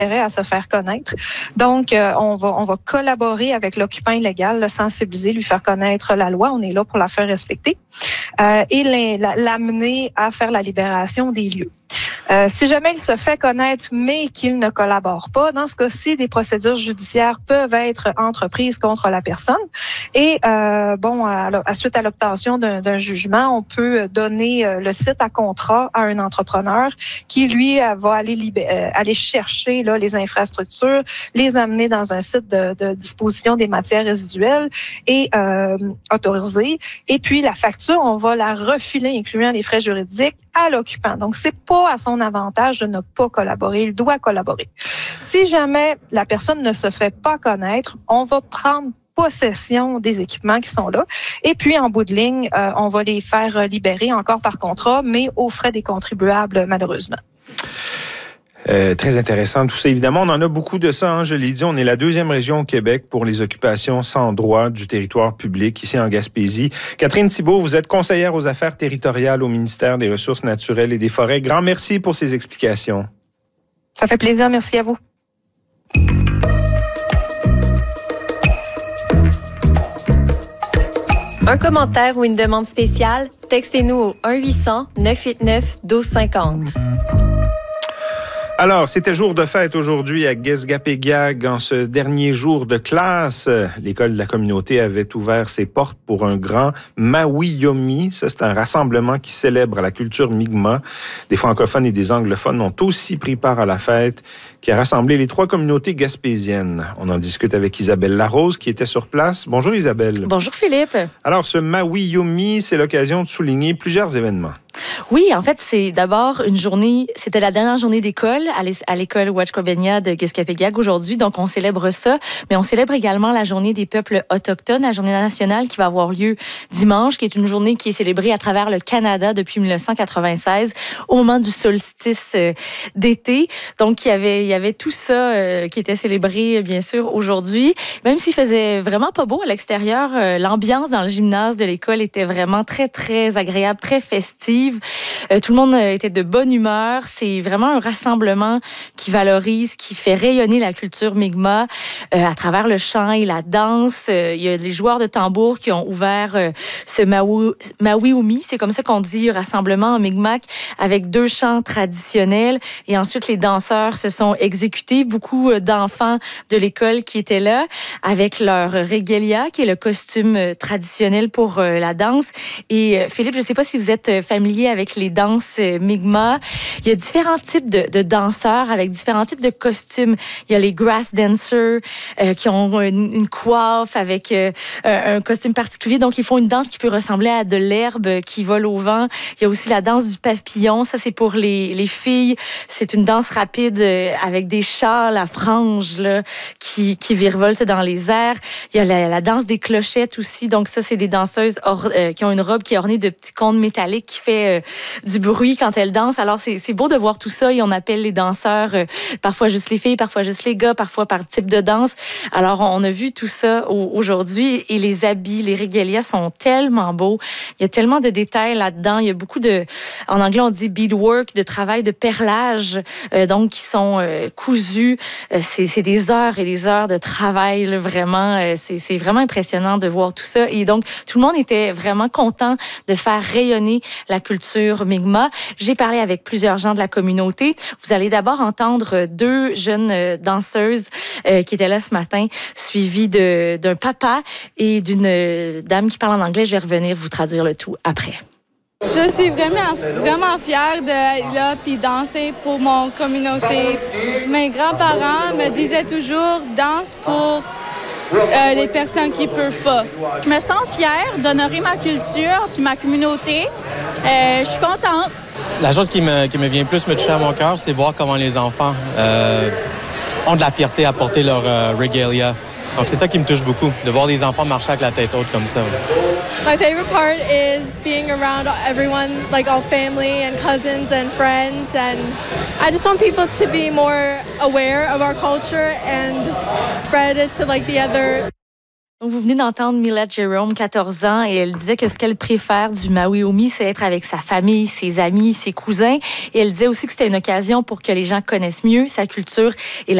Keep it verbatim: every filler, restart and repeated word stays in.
à se faire connaître. Donc, euh, on va on va collaborer avec l'occupant illégal, le sensibiliser, lui faire connaître la loi. On est là pour la faire respecter euh, et l'amener à faire la libération des lieux. Euh, si jamais il se fait connaître, mais qu'il ne collabore pas, dans ce cas-ci, des procédures judiciaires peuvent être entreprises contre la personne. Et euh, bon, à, à suite à l'obtention d'un jugement, on peut donner euh, le site à contrat à un entrepreneur qui, lui, va aller, libé- euh, aller chercher là, les infrastructures, les amener dans un site de, de disposition des matières résiduelles et euh, autorisées. Et puis, la facture, on va la refiler, incluant les frais juridiques, à l'occupant. Donc, c'est pas à son avantage de ne pas collaborer. Il doit collaborer. Si jamais la personne ne se fait pas connaître, on va prendre possession des équipements qui sont là. Et puis, en bout de ligne, euh, on va les faire libérer encore par contrat, mais aux frais des contribuables, malheureusement. Euh, très intéressant tout ça. Évidemment, on en a beaucoup de ça. Hein, je l'ai dit, on est la deuxième région au Québec pour les occupations sans droit du territoire public, ici en Gaspésie. Catherine Thibault, vous êtes conseillère aux affaires territoriales au ministère des Ressources naturelles et des Forêts. Grand merci pour ces explications. Ça fait plaisir. Merci à vous. Un commentaire ou une demande spéciale? Textez-nous au un huit cents neuf huit neuf un deux cinq zéro. Alors, c'était jour de fête aujourd'hui à Guesgapéguiag. En ce dernier jour de classe, l'école de la communauté avait ouvert ses portes pour un grand Maui-Yomi. Ça, c'est un rassemblement qui célèbre la culture Mi'kmaq. Des francophones et des anglophones ont aussi pris part à la fête qui a rassemblé les trois communautés gaspésiennes. On en discute avec Isabelle Larose qui était sur place. Bonjour Isabelle. Bonjour Philippe. Alors, ce Maui-Yomi, c'est l'occasion de souligner plusieurs événements. Oui, en fait, c'est d'abord une journée, c'était la dernière journée d'école à l'école Ouachkobenya de Guesgapéguiag aujourd'hui, donc on célèbre ça, mais on célèbre également la journée des peuples autochtones, la journée nationale qui va avoir lieu dimanche, qui est une journée qui est célébrée à travers le Canada depuis mille neuf cent quatre-vingt-seize, au moment du solstice d'été. Donc, il y avait, il y avait tout ça euh, qui était célébré, bien sûr, aujourd'hui. Même s'il faisait vraiment pas beau à l'extérieur, euh, l'ambiance dans le gymnase de l'école était vraiment très, très agréable, très festive. Euh, tout le monde était de bonne humeur. C'est vraiment un rassemblement qui valorise, qui fait rayonner la culture Mi'kmaq euh, à travers le chant et la danse. Euh, il y a les joueurs de tambour qui ont ouvert euh, ce Maui-Yomi, c'est comme ça qu'on dit, rassemblement en Mi'kmaq, avec deux chants traditionnels. Et ensuite, les danseurs se sont exécutés. Beaucoup d'enfants de l'école qui étaient là avec leur regalia, qui est le costume traditionnel pour euh, la danse. Et euh, Philippe, je ne sais pas si vous êtes familier avec les danses euh, Mi'kmaq. Il y a différents types de, de danseurs avec différents types de costumes. Il y a les grass dancers euh, qui ont une, une coiffe avec euh, un costume particulier. Donc, ils font une danse qui peut ressembler à de l'herbe qui vole au vent. Il y a aussi la danse du papillon. Ça, c'est pour les, les filles. C'est une danse rapide euh, avec des châles à franges là, qui, qui virevoltent dans les airs. Il y a la, la danse des clochettes aussi. Donc, ça, c'est des danseuses or, euh, qui ont une robe qui est ornée de petits cônes métalliques qui fait euh, du bruit quand elles dansent. Alors, c'est, c'est beau de voir tout ça et on appelle les danseurs euh, parfois juste les filles, parfois juste les gars, parfois par type de danse. Alors, on a vu tout ça au, aujourd'hui et les habits, les régalias sont tellement beaux. Il y a tellement de détails là-dedans. Il y a beaucoup de, en anglais, on dit beadwork, de travail de perlage, euh, donc qui sont euh, cousus. Euh, c'est, c'est des heures et des heures de travail, là, vraiment. Euh, c'est, c'est vraiment impressionnant de voir tout ça. Et donc, tout le monde était vraiment content de faire rayonner la culture Mi'kmaq. J'ai parlé avec plusieurs gens de la communauté. Vous allez d'abord entendre deux jeunes danseuses euh, qui étaient là ce matin, suivies de, d'un papa et d'une dame qui parle en anglais. Je vais revenir vous traduire le tout après. Je suis vraiment, vraiment fière d'être là puis danser pour mon communauté. Mes grands-parents me disaient toujours « danse pour euh, les personnes qui ne peuvent pas ». Je me sens fière d'honorer ma culture puis ma communauté. Euh, je suis contente. La chose qui me, qui me vient plus me toucher à mon cœur, c'est voir comment les enfants euh, ont de la fierté à porter leur euh, regalia. Donc, c'est ça qui me touche beaucoup, de voir des enfants marcher avec la tête haute comme ça. My favorite part is being around everyone, like all family and cousins and friends. And I just want people to be more aware of our culture and spread it to like the other Donc, vous venez d'entendre Mila Jerome, quatorze ans, et elle disait que ce qu'elle préfère du Maui-Omi, c'est être avec sa famille, ses amis, ses cousins. Et elle disait aussi que c'était une occasion pour que les gens connaissent mieux sa culture et la